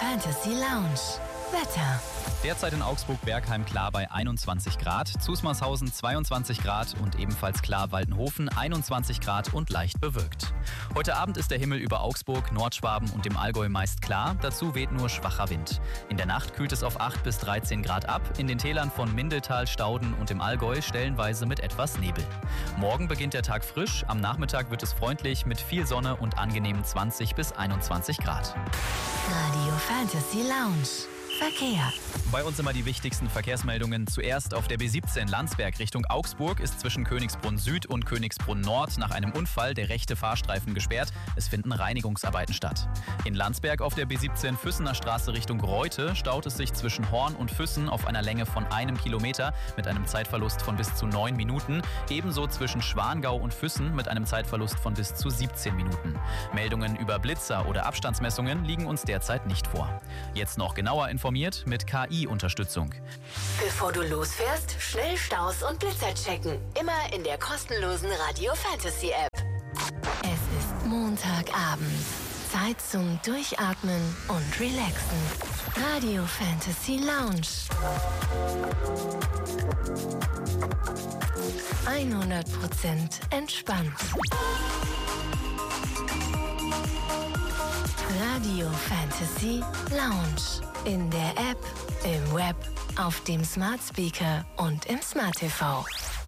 Fantasy Lounge. Wetter. Derzeit in Augsburg-Bergheim klar bei 21 Grad, Zusmarshausen 22 Grad und ebenfalls klar Waldenhofen 21 Grad und leicht bewölkt. Heute Abend ist der Himmel über Augsburg, Nordschwaben und dem Allgäu meist klar, dazu weht nur schwacher Wind. In der Nacht kühlt es auf 8 bis 13 Grad ab, in den Tälern von Mindeltal, Stauden und dem Allgäu stellenweise mit etwas Nebel. Morgen beginnt der Tag frisch, am Nachmittag wird es freundlich mit viel Sonne und angenehmen 20 bis 21 Grad. Radio Fantasy Lounge. Verkehr. Bei uns immer die wichtigsten Verkehrsmeldungen. Zuerst auf der B17 Landsberg Richtung Augsburg ist zwischen Königsbrunn Süd und Königsbrunn Nord nach einem Unfall der rechte Fahrstreifen gesperrt. Es finden Reinigungsarbeiten statt. In Landsberg auf der B17 Füssener Straße Richtung Reute staut es sich zwischen Horn und Füssen auf einer Länge von 1 Kilometer mit einem Zeitverlust von bis zu 9 Minuten. Ebenso zwischen Schwangau und Füssen mit einem Zeitverlust von bis zu 17 Minuten. Meldungen über Blitzer oder Abstandsmessungen liegen uns derzeit nicht vor. Jetzt noch genauer informiert mit KI-Unterstützung. Bevor du losfährst, schnell Staus und Blitzer checken. Immer in der kostenlosen Radio Fantasy App. Es ist Montagabend. Zeit zum Durchatmen und Relaxen. Radio Fantasy Lounge. 100% entspannt. Radio Fantasy Lounge. In der App, im Web, auf dem Smart Speaker und im Smart TV.